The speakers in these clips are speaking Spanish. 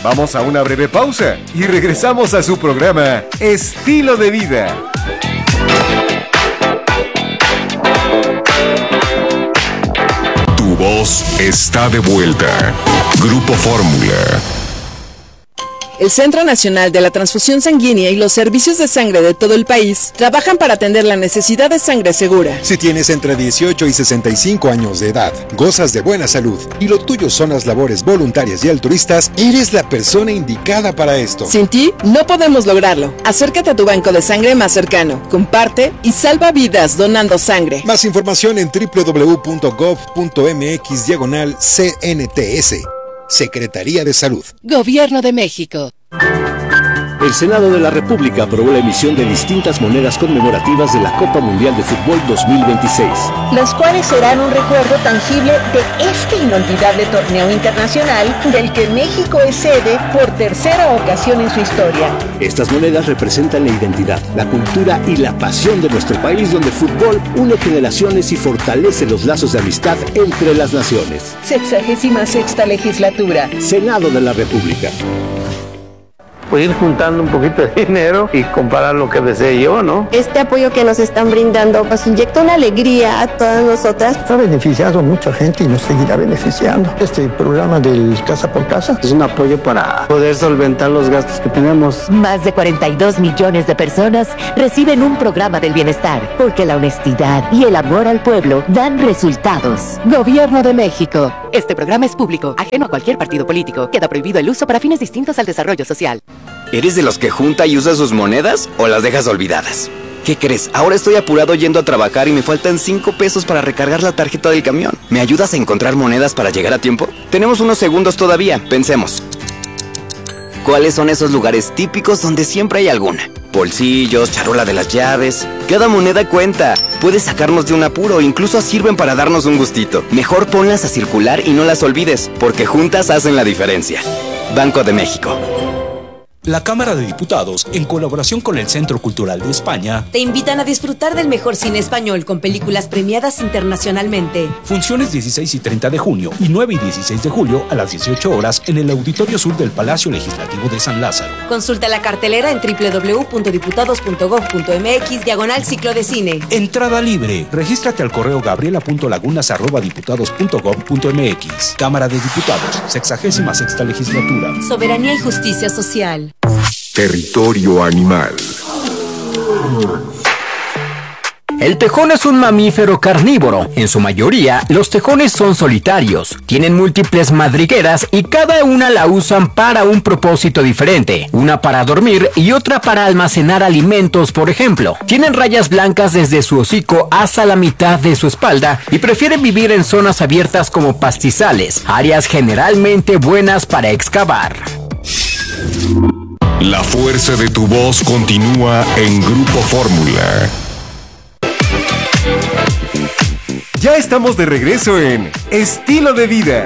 Vamos a una breve pausa y regresamos a su programa Estilo de Vida. Tu voz está de vuelta. Grupo Fórmula. El Centro Nacional de la Transfusión Sanguínea y los servicios de sangre de todo el país trabajan para atender la necesidad de sangre segura. Si tienes entre 18 y 65 años de edad, gozas de buena salud y lo tuyo son las labores voluntarias y altruistas, eres la persona indicada para esto. Sin ti, no podemos lograrlo. Acércate a tu banco de sangre más cercano, comparte y salva vidas donando sangre. Más información en www.gov.mx/CNTS. Secretaría de Salud. Gobierno de México. El Senado de la República aprobó la emisión de distintas monedas conmemorativas de la Copa Mundial de Fútbol 2026. Las cuales serán un recuerdo tangible de este inolvidable torneo internacional del que México es sede por tercera ocasión en su historia. Estas monedas representan la identidad, la cultura y la pasión de nuestro país, donde el fútbol une generaciones y fortalece los lazos de amistad entre las naciones. 66ª legislatura. Senado de la República. Pues ir juntando un poquito de dinero y comparar lo que desee yo, ¿no? Este apoyo que nos están brindando pues inyecta una alegría a todas nosotras. Ha beneficiado a mucha gente y nos seguirá beneficiando. Este programa del Casa por Casa es un apoyo para poder solventar los gastos que tenemos. Más de 42 millones de personas reciben un programa del bienestar, porque la honestidad y el amor al pueblo dan resultados. Gobierno de México. Este programa es público, ajeno a cualquier partido político. Queda prohibido el uso para fines distintos al desarrollo social. ¿Eres de los que junta y usa sus monedas o las dejas olvidadas? ¿Qué crees? Ahora estoy apurado yendo a trabajar y me faltan 5 pesos para recargar la tarjeta del camión. ¿Me ayudas a encontrar monedas para llegar a tiempo? Tenemos unos segundos todavía, pensemos. ¿Cuáles son esos lugares típicos donde siempre hay alguna? Bolsillos, charola de las llaves. Cada moneda cuenta. Puede sacarnos de un apuro, incluso sirven para darnos un gustito. Mejor ponlas a circular y no las olvides, porque juntas hacen la diferencia. Banco de México. La Cámara de Diputados, en colaboración con el Centro Cultural de España, te invitan a disfrutar del mejor cine español con películas premiadas internacionalmente. Funciones 16 y 30 de junio y 9 y 16 de julio a las 18 horas en el Auditorio Sur del Palacio Legislativo de San Lázaro. Consulta la cartelera en www.diputados.gov.mx/ciclo de cine. Entrada libre. Regístrate al correo gabriela.lagunas@diputados.gov.mx. Cámara de Diputados, 66ª Legislatura. Soberanía y justicia social. Territorio animal. El tejón es un mamífero carnívoro. En su mayoría, los tejones son solitarios. Tienen múltiples madrigueras y cada una la usan para un propósito diferente. Una para dormir y otra para almacenar alimentos, por ejemplo. Tienen rayas blancas desde su hocico hasta la mitad de su espalda y prefieren vivir en zonas abiertas como pastizales, áreas generalmente buenas para excavar. La fuerza de tu voz continúa en Grupo Fórmula. Ya estamos de regreso en Estilo de Vida.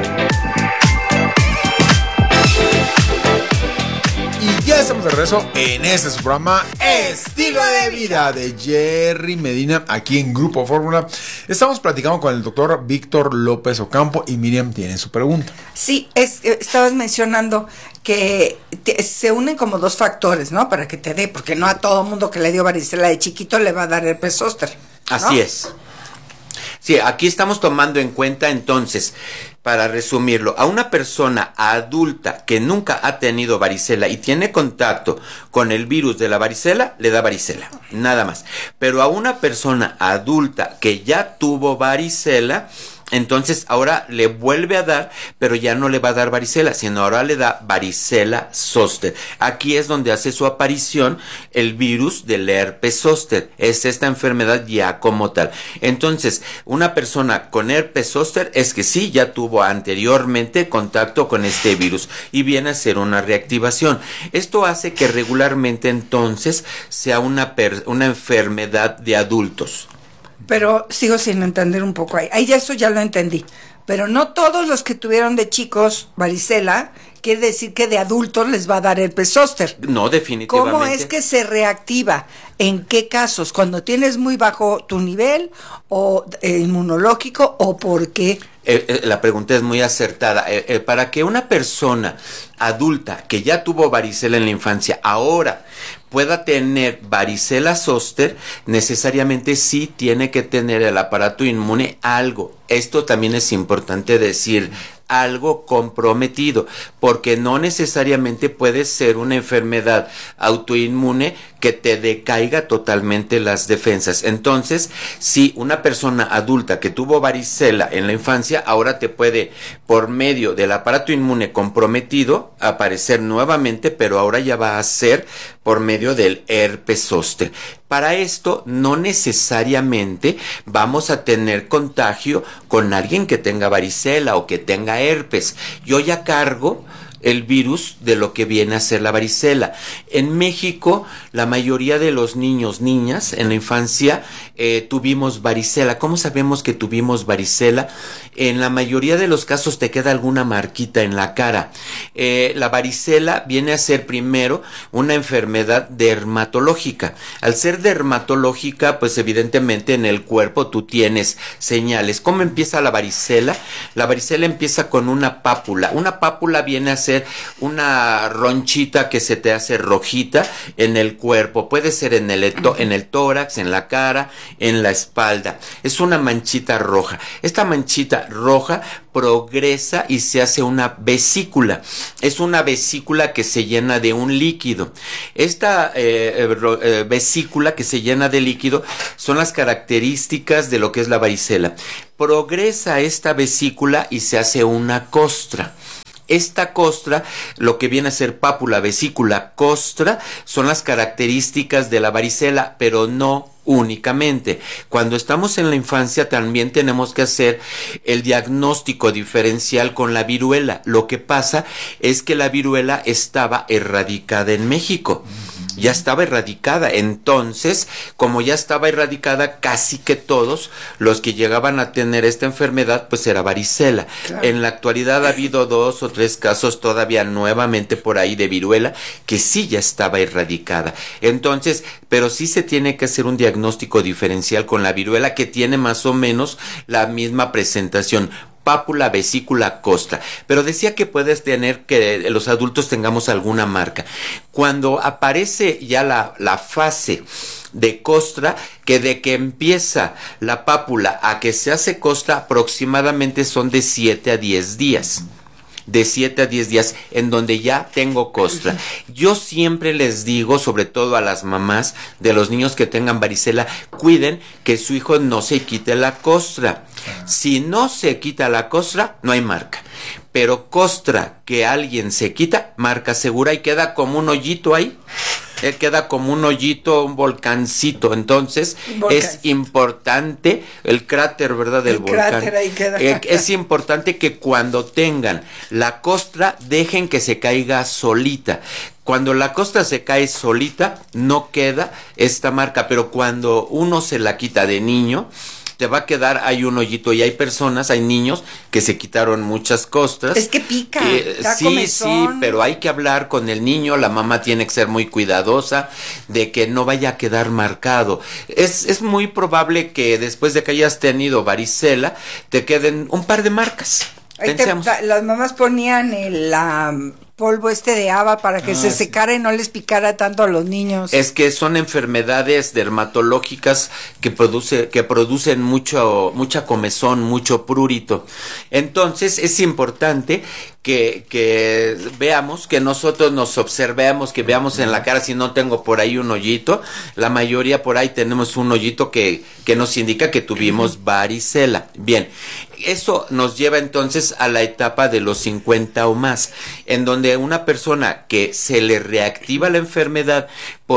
Y ya estamos de regreso en este su programa Estilo de Vida de Jerry Medina aquí en Grupo Fórmula. Estamos platicando con el doctor Víctor López Ocampo y Miriam tiene su pregunta. Sí, estabas mencionando que se unen como dos factores, ¿no? Para que te dé, porque no a todo mundo que le dio varicela de chiquito le va a dar herpes zóster, ¿no? Así es. Sí, aquí estamos tomando en cuenta entonces, para resumirlo, a una persona adulta que nunca ha tenido varicela y tiene contacto con el virus de la varicela, le da varicela, nada más. Pero a una persona adulta que ya tuvo varicela, entonces ahora le vuelve a dar, pero ya no le va a dar varicela, sino ahora le da varicela zóster. Aquí es donde hace su aparición el virus del herpes zóster. Es esta enfermedad ya como tal. Entonces, una persona con herpes zóster es que sí, ya tuvo anteriormente contacto con este virus y viene a ser una reactivación. Esto hace que regularmente entonces sea una enfermedad de adultos. Pero sigo sin entender un poco ahí. Ahí ya eso ya lo entendí. pero no todos los que tuvieron de chicos varicela, quiere decir que de adultos les va a dar herpes zóster. No, definitivamente. ¿Cómo es que se reactiva? ¿En qué casos? ¿Cuando tienes muy bajo tu nivel o inmunológico o por qué? La pregunta es muy acertada. Para que una persona adulta que ya tuvo varicela en la infancia ahora pueda tener varicela zóster, necesariamente sí tiene que tener el aparato inmune algo. Esto también es importante decir, algo comprometido, porque no necesariamente puede ser una enfermedad autoinmune que te decaiga totalmente las defensas. Entonces, si una persona adulta que tuvo varicela en la infancia, ahora te puede, por medio del aparato inmune comprometido, aparecer nuevamente, pero ahora ya va a ser por medio del herpes zóster. Para esto, no necesariamente vamos a tener contagio con alguien que tenga varicela o que tenga herpes. Yo ya cargo el virus de lo que viene a ser la varicela. En México, la mayoría de los niños, niñas, en la infancia, tuvimos varicela. ¿Cómo sabemos que tuvimos varicela? En la mayoría de los casos te queda alguna marquita en la cara. La varicela viene a ser primero una enfermedad dermatológica. Al ser dermatológica, pues evidentemente en el cuerpo tú tienes señales. ¿Cómo empieza la varicela? La varicela empieza con una pápula. Una pápula viene a ser una ronchita que se te hace rojita en el cuerpo. Puede ser en el tórax, en la cara, en la espalda. Es una manchita roja. Esta manchita roja progresa y se hace una vesícula. Es una vesícula que se llena de un líquido. Esta vesícula que se llena de líquido son las características de lo que es la varicela. Progresa esta vesícula y se hace una costra. Esta costra, lo que viene a ser pápula, vesícula, costra, son las características de la varicela, pero no únicamente. Cuando estamos en la infancia también tenemos que hacer el diagnóstico diferencial con la viruela. Lo que pasa es que la viruela estaba erradicada en México. Ya estaba erradicada. Entonces, como ya estaba erradicada, casi que todos los que llegaban a tener esta enfermedad, pues era varicela. Claro. En la actualidad ha habido 2 o 3 casos todavía nuevamente por ahí de viruela que sí ya estaba erradicada. Entonces, pero sí se tiene que hacer un diagnóstico diferencial con la viruela que tiene más o menos la misma presentación. Pápula, vesícula, costra. Pero decía que puedes tener, que los adultos tengamos alguna marca. Cuando aparece ya la fase de costra, que de que empieza la pápula a que se hace costra, aproximadamente son de 7 a 10 días. De 7 a 10 días, en donde ya tengo costra. Yo siempre les digo, sobre todo a las mamás de los niños que tengan varicela, cuiden que su hijo no se quite la costra. Si no se quita la costra, no hay marca. Pero costra que alguien se quita, marca segura, y queda como un hoyito ahí. Queda como un hoyito, un volcancito. Entonces es importante el cráter, ¿verdad? Del volcán. Cráter ahí queda. Es importante que cuando tengan la costra dejen que se caiga solita. Cuando la costra se cae solita no queda esta marca, pero cuando uno se la quita de niño, te va a quedar ahí un hoyito. Y hay personas, hay niños que se quitaron muchas costras. Es que pica. Sí, pero hay que hablar con el niño. La mamá tiene que ser muy cuidadosa de que no vaya a quedar marcado. Es muy probable que después de que hayas tenido varicela te queden un par de marcas. Las mamás ponían el polvo de haba para que se secara y no les picara tanto a los niños. Es que son enfermedades dermatológicas que producen mucha comezón, mucho prurito. Entonces es importante que veamos, que nosotros nos observemos, que veamos en la cara si no tengo por ahí un hoyito. La mayoría por ahí tenemos un hoyito que nos indica que tuvimos varicela. Bien, eso nos lleva entonces a la etapa de los 50 o más, en donde una persona que se le reactiva la enfermedad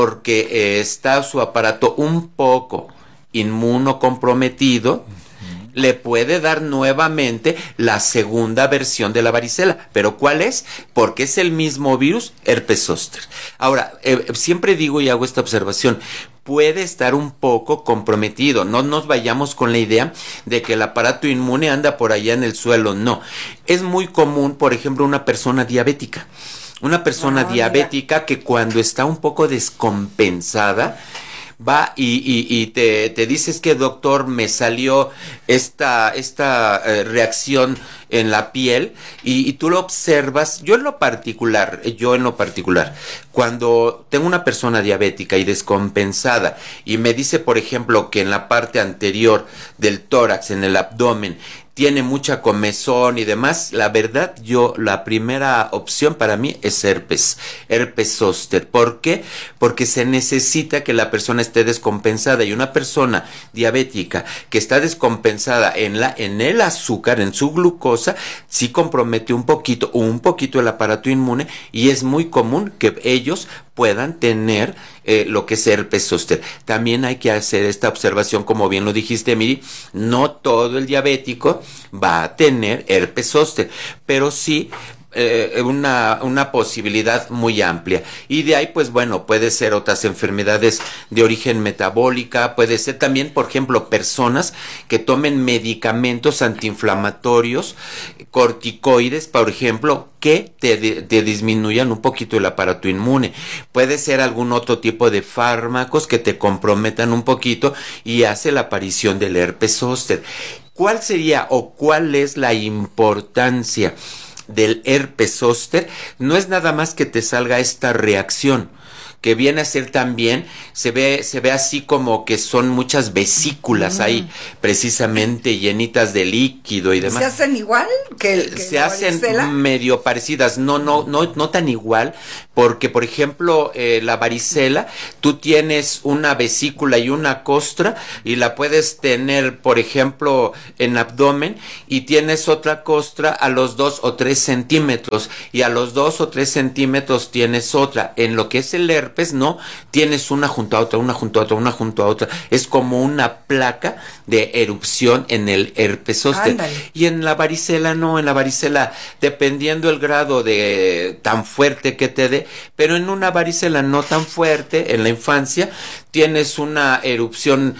porque está su aparato un poco inmunocomprometido, le puede dar nuevamente la segunda versión de la varicela. ¿Pero cuál es? Porque es el mismo virus, herpes zóster. Ahora, siempre digo y hago esta observación, puede estar un poco comprometido. No nos vayamos con la idea de que el aparato inmune anda por allá en el suelo. No. Es muy común, por ejemplo, una persona diabética. Una persona diabética que cuando está un poco descompensada, va y te dices que doctor, me salió esta reacción en la piel y tú lo observas. Yo en lo particular, cuando tengo una persona diabética y descompensada y me dice, por ejemplo, que en la parte anterior del tórax, en el abdomen, tiene mucha comezón y demás, la verdad, la primera opción para mí es herpes zóster. ¿Por qué? Porque se necesita que la persona esté descompensada, y una persona diabética que está descompensada en el azúcar, en su glucosa, sí compromete un poquito el aparato inmune, y es muy común que ellos puedan tener lo que es herpes zóster. También hay que hacer esta observación, como bien lo dijiste, Miri, no todo el diabético va a tener herpes zóster, pero sí una posibilidad muy amplia. Y de ahí, pues bueno, puede ser otras enfermedades de origen metabólica, puede ser también, por ejemplo, personas que tomen medicamentos antiinflamatorios, corticoides, por ejemplo, que te disminuyan un poquito el aparato inmune. Puede ser algún otro tipo de fármacos que te comprometan un poquito y hace la aparición del herpes zóster. ¿Cuál sería o cuál es la importancia del herpes zóster? No es nada más que te salga esta reacción, que viene a ser también, se ve así como que son muchas vesículas ahí, precisamente llenitas de líquido y demás. ¿Se hacen igual que se hacen medio parecidas, no tan igual, porque por ejemplo la varicela, tú tienes una vesícula y una costra y la puedes tener, por ejemplo, en abdomen, y tienes otra costra a los 2 o 3 centímetros, y a los 2 o 3 centímetros tienes otra. En lo que es el herpes, no, tienes una junto a otra, una junto a otra, una junto a otra. Es como una placa de erupción en el herpes zóster. Y en la varicela no, en la varicela, dependiendo el grado de tan fuerte que te dé, pero en una varicela no tan fuerte, en la infancia, tienes una erupción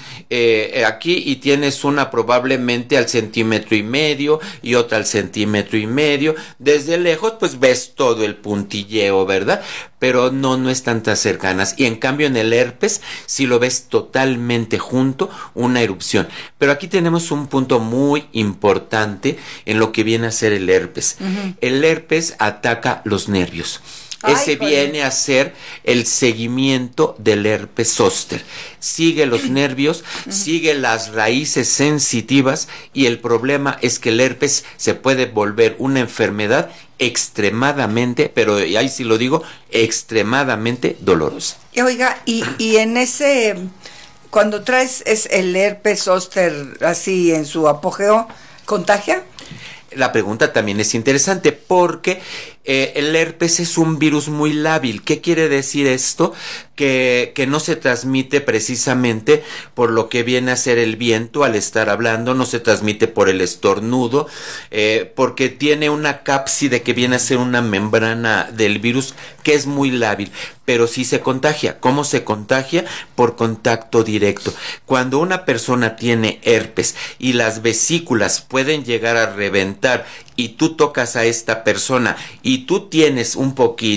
aquí, y tienes una probablemente al 1,5 centímetros y otra al 1,5 centímetros. Desde lejos pues ves todo el puntilleo, ¿verdad? Pero no están tan cercanas. Y en cambio en el herpes si lo ves totalmente junto, una erupción. Pero aquí tenemos un punto muy importante en lo que viene a ser el herpes. El herpes ataca los nervios. Ese viene a ser el seguimiento del herpes zóster. Sigue los nervios, sigue las raíces sensitivas, y el problema es que el herpes se puede volver una enfermedad extremadamente, pero ahí sí lo digo, extremadamente dolorosa. Oiga, y en ese, cuando traes el herpes zóster así en su apogeo, ¿contagia? La pregunta también es interesante, porque el herpes es un virus muy lábil. ¿Qué quiere decir esto? Que no se transmite precisamente por lo que viene a ser el viento al estar hablando, no se transmite por el estornudo, porque tiene una cápside que viene a ser una membrana del virus que es muy lábil, pero sí se contagia. ¿Cómo se contagia? Por contacto directo. Cuando una persona tiene herpes y las vesículas pueden llegar a reventar, y tú tocas a esta persona y tú tienes un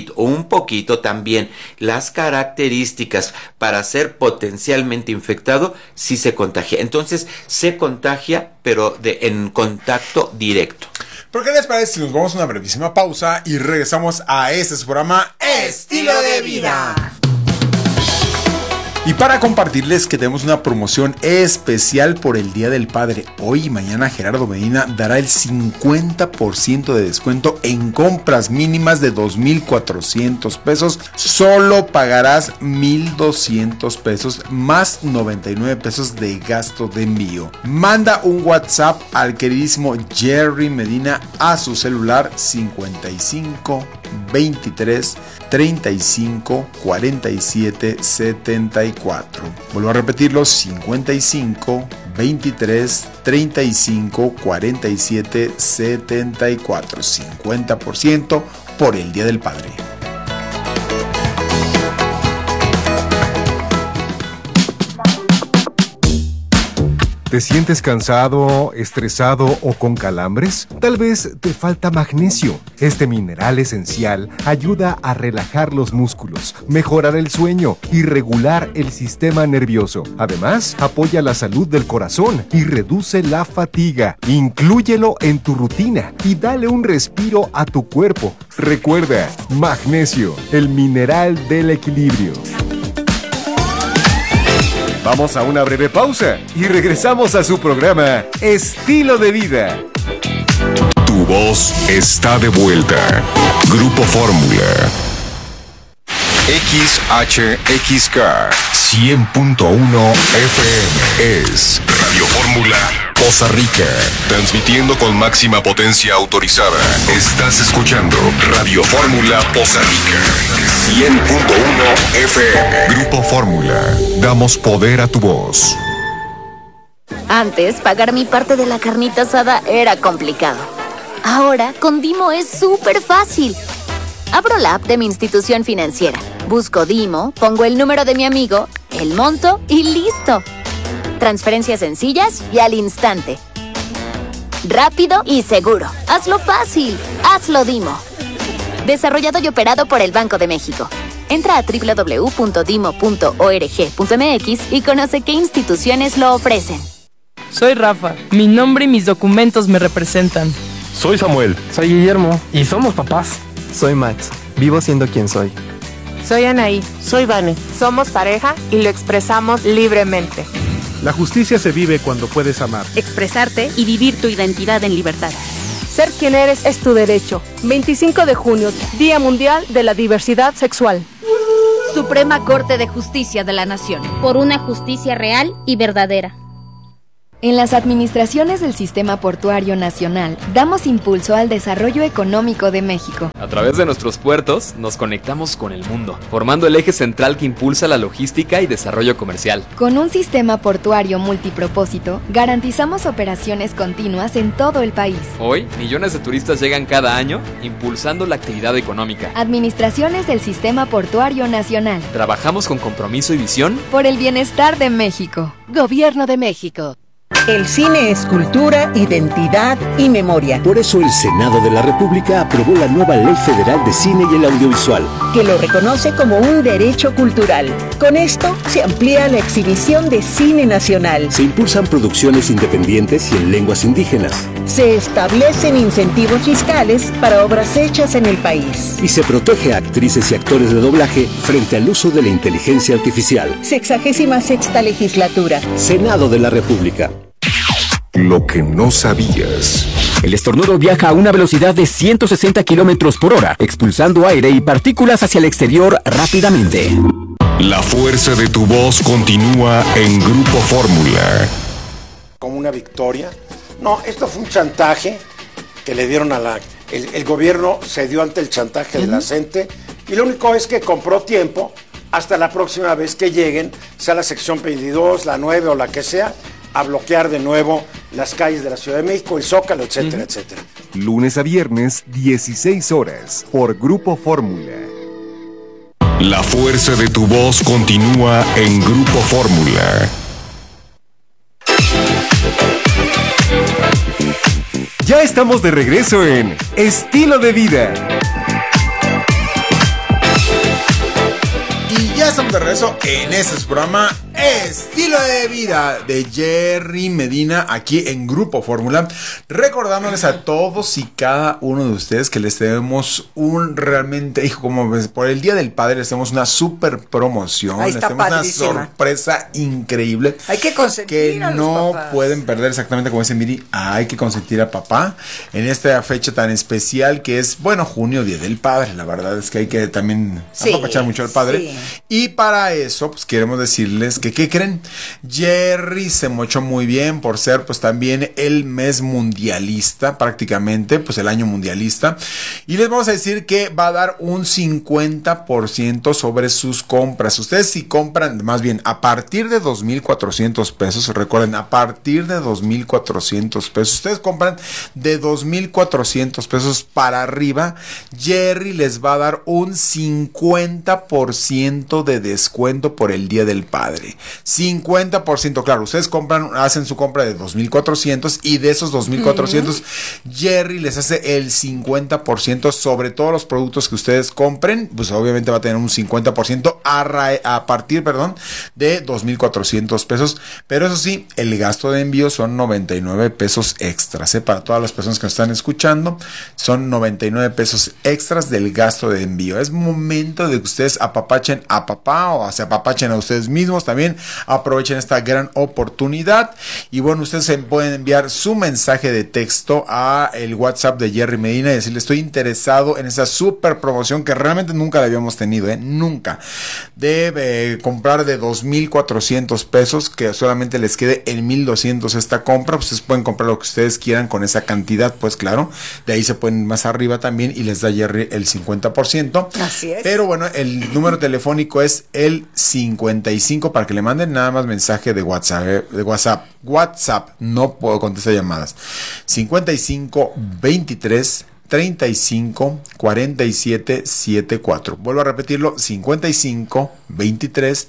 poquito también las características para ser potencialmente infectado, sí se contagia. Entonces se contagia, pero en contacto directo. ¿Por qué les parece si nos vamos a una brevísima pausa y regresamos a este su programa Estilo de Vida? Y para compartirles que tenemos una promoción especial por el Día del Padre. Hoy y mañana Gerardo Medina dará el 50% de descuento en compras mínimas de 2,400 pesos. Solo pagarás 1,200 pesos más 99 pesos de gasto de envío. Manda un WhatsApp al queridísimo Jerry Medina a su celular 55 23 35 47 74. 74. Vuelvo a repetirlo, 55 23 35 47 74. 50% por el Día del Padre. ¿Te sientes cansado, estresado o con calambres? Tal vez te falta magnesio. Este mineral esencial ayuda a relajar los músculos, mejorar el sueño y regular el sistema nervioso. Además, apoya la salud del corazón y reduce la fatiga. Inclúyelo en tu rutina y dale un respiro a tu cuerpo. Recuerda, magnesio, el mineral del equilibrio. Vamos a una breve pausa y regresamos a su programa Estilo de Vida. Tu voz está de vuelta. Grupo Fórmula. XHXK 100.1 FM es Radio Fórmula Poza Rica, transmitiendo con máxima potencia autorizada. Estás escuchando Radio Fórmula Poza Rica 100.1 FM. Grupo Fórmula, damos poder a tu voz. Antes, pagar mi parte de la carnita asada era complicado. Ahora, con Dimo es súper fácil. Abro la app de mi institución financiera, busco Dimo, pongo el número de mi amigo, el monto y listo. Transferencias sencillas y al instante. Rápido y seguro. Hazlo fácil. Hazlo Dimo. Desarrollado y operado por el Banco de México. Entra a www.dimo.org.mx y conoce qué instituciones lo ofrecen. Soy Rafa. Mi nombre y mis documentos me representan. Soy Samuel. Soy Guillermo. Y somos papás. Soy Max. Vivo siendo quien soy. Soy Anaí. Soy Vane. Somos pareja y lo expresamos libremente. La justicia se vive cuando puedes amar, expresarte y vivir tu identidad en libertad. Ser quien eres es tu derecho. 25 de junio, Día Mundial de la Diversidad Sexual. Suprema Corte de Justicia de la Nación. Por una justicia real y verdadera. En las administraciones del Sistema Portuario Nacional, damos impulso al desarrollo económico de México. A través de nuestros puertos, nos conectamos con el mundo, formando el eje central que impulsa la logística y desarrollo comercial. Con un sistema portuario multipropósito, garantizamos operaciones continuas en todo el país. Hoy, millones de turistas llegan cada año, impulsando la actividad económica. Administraciones del Sistema Portuario Nacional. Trabajamos con compromiso y visión por el bienestar de México. Gobierno de México. El cine es cultura, identidad y memoria. Por eso el Senado de la República aprobó la nueva Ley Federal de Cine y el Audiovisual, que lo reconoce como un derecho cultural. Con esto se amplía la exhibición de cine nacional. Se impulsan producciones independientes y en lenguas indígenas. Se establecen incentivos fiscales para obras hechas en el país. Y se protege a actrices y actores de doblaje frente al uso de la inteligencia artificial. 66ª legislatura. Senado de la República. Lo que no sabías. El estornudo viaja a una velocidad de 160 kilómetros por hora, expulsando aire y partículas hacia el exterior rápidamente. La fuerza de tu voz continúa en Grupo Fórmula. Como una victoria. No, esto fue un chantaje que le dieron a la... El gobierno cedió ante el chantaje de la gente y lo único es que compró tiempo hasta la próxima vez que lleguen, sea la sección 22, la 9 o la que sea, a bloquear de nuevo las calles de la Ciudad de México, el Zócalo, etcétera, etcétera. Lunes a viernes, 16 horas, por Grupo Fórmula. La fuerza de tu voz continúa en Grupo Fórmula. Ya estamos de regreso en Estilo de Vida. Y ya estamos de regreso en este programa Estilo de Vida de Jerry Medina aquí en Grupo Fórmula, recordándoles a todos y cada uno de ustedes que les tenemos un realmente, como por el Día del Padre les tenemos una super promoción. Ahí está, les tenemos padrísima. una sorpresa increíble. Hay que consentir que a los no papás. pueden perder, exactamente como dice Miri, hay que consentir a papá en esta fecha tan especial que es, bueno, junio, Día del Padre. La verdad es que hay que también apapachar mucho al padre. Sí. Y para eso, pues queremos decirles Porque ¿qué creen? Jerry se mochó muy bien por ser pues también el mes mundialista, prácticamente, pues el año mundialista. Y les vamos a decir que va a dar un 50% sobre sus compras. Ustedes si compran, más bien, a partir de 2,400 pesos, recuerden, a partir de 2,400 pesos, ustedes compran de 2,400 pesos para arriba, Jerry les va a dar un 50% de descuento por el Día del Padre. 50%, claro, ustedes hacen su compra de 2,400 y de esos 2,400, Jerry les hace el 50% sobre todos los productos que ustedes compren. Pues obviamente va a tener un 50% a partir de 2,400 pesos. Pero eso sí, el gasto de envío son 99 pesos extras. Para todas las personas que nos están escuchando, son 99 pesos extras del gasto de envío. Es momento de que ustedes apapachen a papá o se apapachen a ustedes mismos. También aprovechen esta gran oportunidad. Y bueno, ustedes pueden enviar su mensaje de texto a el WhatsApp de Jerry Medina y decirle: estoy interesado en esa super promoción que realmente nunca la habíamos tenido, nunca, de comprar de 2,400 pesos, que solamente les quede en 1,200 esta compra. Ustedes pueden comprar lo que ustedes quieran con esa cantidad, pues claro, de ahí se pueden ir más arriba también y les da Jerry el 50%. Así es. Pero bueno, el número telefónico es el 55 para que le manden nada más mensaje de WhatsApp. WhatsApp, no puedo contestar llamadas. 55 23 35 47 74. Vuelvo a repetirlo: 55 23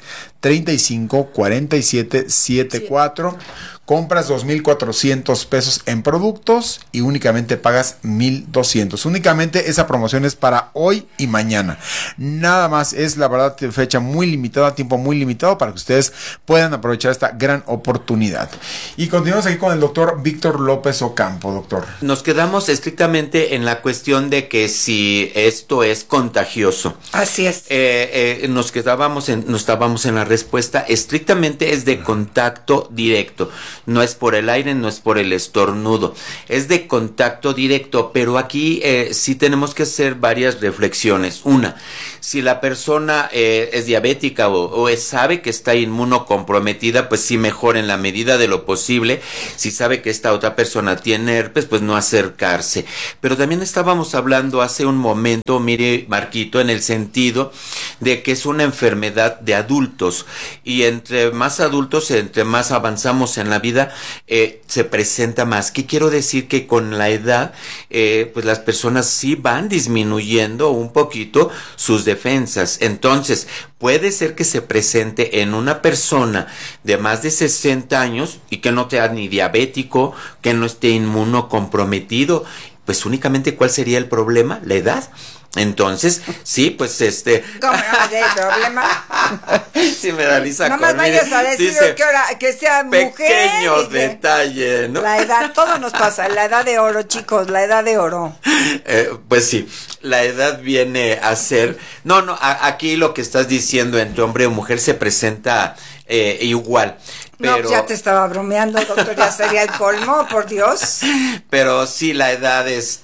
35 47 74. Compras 2,400 pesos en productos y únicamente pagas 1,200. Únicamente esa promoción es para hoy y mañana. Nada más, es la verdad fecha muy limitada, tiempo muy limitado para que ustedes puedan aprovechar esta gran oportunidad. Y continuamos aquí con el doctor Víctor López Ocampo, doctor. Nos quedamos estrictamente en la cuestión de que si esto es contagioso. Así es. Nos estábamos en la respuesta, estrictamente es de contacto directo. No es por el aire, no es por el estornudo, es de contacto directo. Pero aquí sí tenemos que hacer varias reflexiones. Una, si la persona es diabética o sabe que está inmunocomprometida, pues sí, mejor en la medida de lo posible. Si sabe que esta otra persona tiene herpes, pues no acercarse. Pero también estábamos hablando hace un momento, mire, Marquito, en el sentido de que es una enfermedad de adultos, y entre más adultos, entre más avanzamos en la vida, se presenta más. ¿Qué quiero decir? Que con la edad, pues las personas sí van disminuyendo un poquito sus defensas. Entonces, puede ser que se presente en una persona de más de 60 años y que no sea ni diabético, que no esté inmunocomprometido. Pues únicamente, ¿cuál sería el problema? La edad. Entonces, sí, pues ¿Cómo no hay problema? Sí, me da risa. No más vayas a decir que sea mujer. Pequeño detalle, ¿no? La edad, todo nos pasa, la edad de oro, chicos, la edad de oro. Pues sí, la edad viene a ser... No, aquí lo que estás diciendo entre hombre o mujer se presenta igual. Pero, no, ya te estaba bromeando, doctor, ya sería el colmo, por Dios. Pero sí, la edad es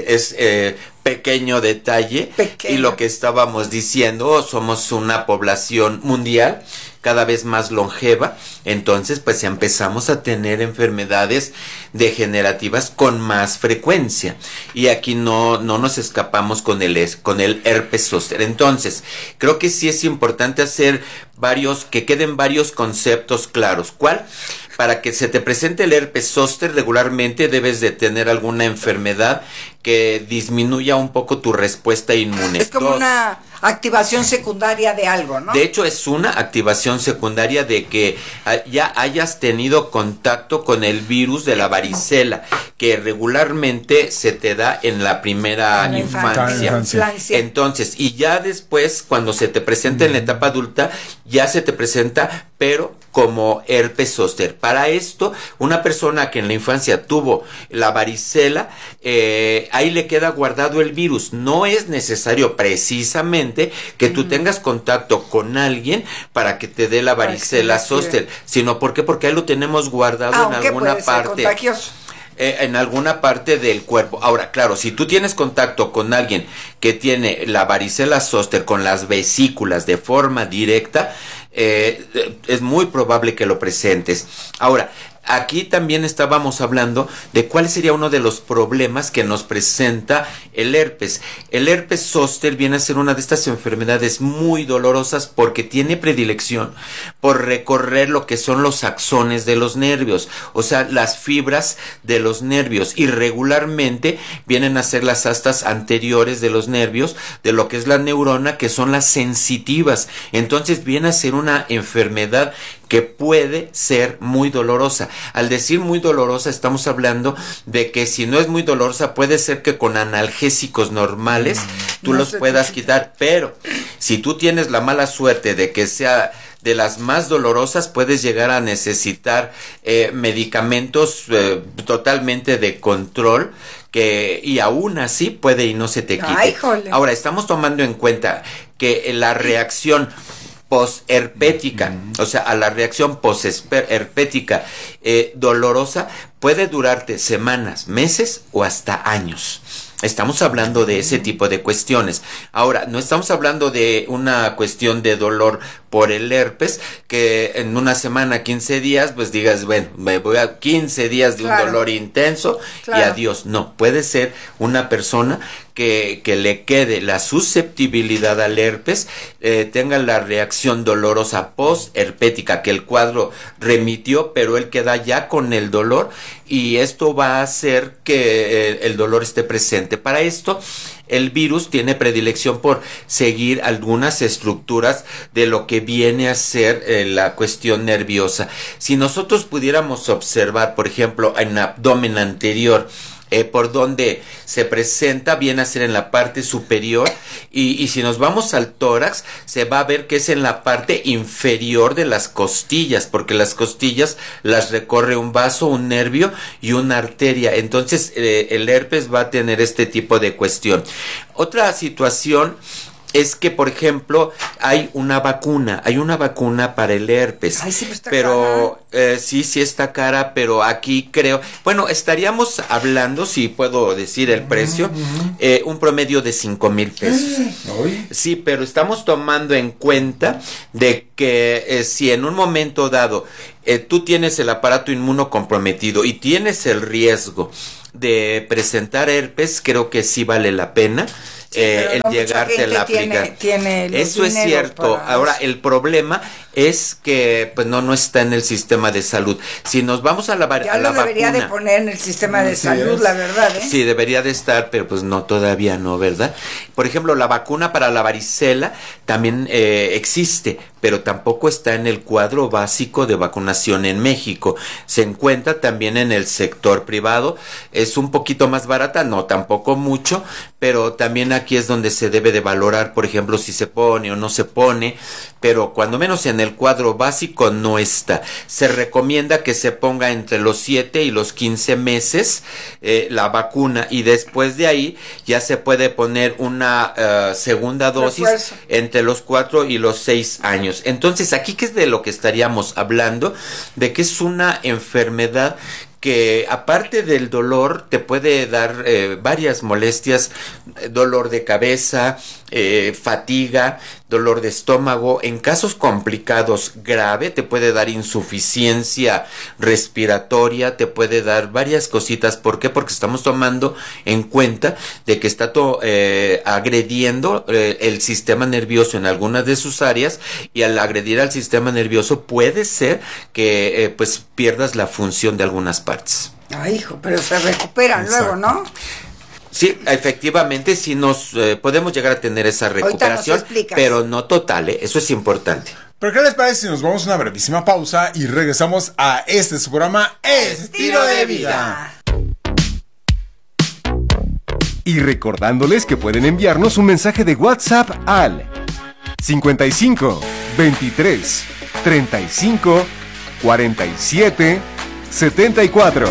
pequeño detalle. Y lo que estábamos diciendo, somos una población mundial cada vez más longeva, entonces pues empezamos a tener enfermedades degenerativas con más frecuencia, y aquí no nos escapamos con el herpes zóster. Entonces creo que sí es importante hacer que queden varios conceptos claros. ¿Cuál? Para que se te presente el herpes zóster, regularmente debes de tener alguna enfermedad que disminuya un poco tu respuesta inmune. Es como una activación secundaria de algo, ¿no? De hecho, es una activación secundaria de que ya hayas tenido contacto con el virus de la varicela, que regularmente se te da en la primera infancia. Entonces, y ya después, cuando se te presenta en la etapa adulta, ya se te presenta, pero como herpes zóster. Para esto, una persona que en la infancia tuvo la varicela, ahí le queda guardado el virus. No es necesario precisamente que tú tengas contacto con alguien para que te dé la varicela zóster, sino porque ahí lo tenemos guardado en alguna parte. En alguna parte del cuerpo. Ahora, claro, si tú tienes contacto con alguien que tiene la varicela zóster con las vesículas de forma directa, es muy probable que lo presentes. Ahora, aquí también estábamos hablando de cuál sería uno de los problemas que nos presenta el herpes. El herpes zóster viene a ser una de estas enfermedades muy dolorosas porque tiene predilección por recorrer lo que son los axones de los nervios, o sea, las fibras de los nervios, y regularmente vienen a ser las astas anteriores de los nervios, de lo que es la neurona, que son las sensitivas. Entonces viene a ser una enfermedad que puede ser muy dolorosa. Al decir muy dolorosa, estamos hablando de que si no es muy dolorosa, puede ser que con analgésicos normales tú los puedas quitar, pero si tú tienes la mala suerte de que sea de las más dolorosas, puedes llegar a necesitar medicamentos totalmente de control, y aún así puede y no se te quite. Ay, jole. Ahora, estamos tomando en cuenta que la reacción posherpética, o sea, a la reacción posherpética dolorosa puede durarte semanas, meses o hasta años. Estamos hablando de ese tipo de cuestiones. Ahora, no estamos hablando de una cuestión de dolor por el herpes, que en una semana, 15 días, pues digas, bueno, me voy a 15 días de un dolor intenso y adiós. No, puede ser una persona que le quede la susceptibilidad al herpes, tenga la reacción dolorosa posherpética, que el cuadro remitió, pero él queda ya con el dolor, y esto va a hacer que el dolor esté presente. Para esto, el virus tiene predilección por seguir algunas estructuras de lo que viene a ser la cuestión nerviosa. Si nosotros pudiéramos observar, por ejemplo, en abdomen anterior, por donde se presenta, viene a ser en la parte superior, y si nos vamos al tórax, se va a ver que es en la parte inferior de las costillas, porque las costillas las recorre un vaso, un nervio y una arteria. Entonces el herpes va a tener este tipo de cuestión. Otra situación es que, por ejemplo, hay una vacuna para el herpes. Ay, sí, está pero sí está cara, pero aquí creo, bueno, estaríamos hablando, si puedo decir el precio, un promedio de 5,000 pesos. Sí, pero estamos tomando en cuenta de que si en un momento dado tú tienes el aparato inmuno comprometido y tienes el riesgo de presentar herpes, creo que sí vale la pena el llegarte a la aplicar. Eso es cierto. Ahora, el problema es que pues no está en el sistema de salud. Si nos vamos a la vacuna, ya lo debería de poner en el sistema de salud, la verdad, Sí, debería de estar, pero pues no, todavía no, ¿verdad? Por ejemplo, la vacuna para la varicela también existe, pero tampoco está en el cuadro básico de vacunación en México. Se encuentra también en el sector privado. Es un poquito más barata, no tampoco mucho, pero también aquí es donde se debe de valorar, por ejemplo, si se pone o no se pone, pero cuando menos en el cuadro básico no está. Se recomienda que se ponga entre los 7 y los 15 meses la vacuna, y después de ahí ya se puede poner una segunda dosis entre los 4 y los 6 años. Entonces, aquí, ¿qué es de lo que estaríamos hablando? De que es una enfermedad que, aparte del dolor, te puede dar varias molestias: dolor de cabeza, fatiga, dolor de estómago. En casos complicados, grave, te puede dar insuficiencia respiratoria, te puede dar varias cositas. ¿Por qué? Porque estamos tomando en cuenta de que está agrediendo el sistema nervioso en algunas de sus áreas, y al agredir al sistema nervioso puede ser que pues pierdas la función de algunas partes. Ay, hijo, pero se recuperan luego, ¿no? Sí, efectivamente, sí nos podemos llegar a tener esa recuperación, pero no total, eso es importante. Pero ¿qué les parece si nos vamos a una brevísima pausa y regresamos a su programa Estilo de Vida? Y recordándoles que pueden enviarnos un mensaje de WhatsApp al 55 23 35 47 74.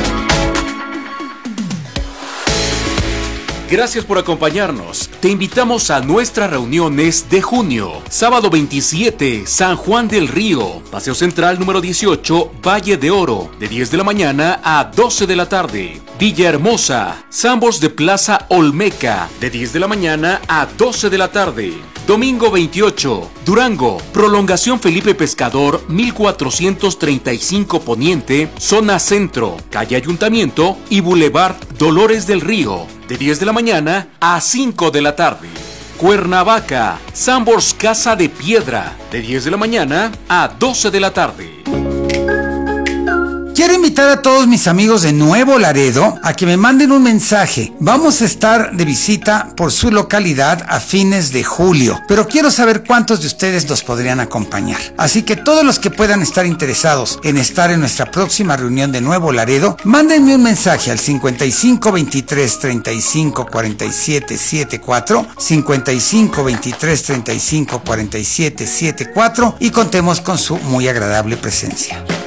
Gracias por acompañarnos. Te invitamos a nuestras reuniones de junio. Sábado 27, San Juan del Río. Paseo Central número 18, Valle de Oro. De 10 de la mañana a 12 de la tarde. Villahermosa. Sambors de Plaza Olmeca. De 10 de la mañana a 12 de la tarde. Domingo 28, Durango, prolongación Felipe Pescador, 1435 Poniente, zona centro, calle Ayuntamiento y Boulevard Dolores del Río, de 10 de la mañana a 5 de la tarde. Cuernavaca, Sambors Casa de Piedra, de 10 de la mañana a 12 de la tarde. Quiero invitar a todos mis amigos de Nuevo Laredo a que me manden un mensaje. Vamos a estar de visita por su localidad a fines de julio, pero quiero saber cuántos de ustedes nos podrían acompañar. Así que todos los que puedan estar interesados en estar en nuestra próxima reunión de Nuevo Laredo, mándenme un mensaje al 55 23 35 47 74, 55 23 35 47 74 y contemos con su muy agradable presencia.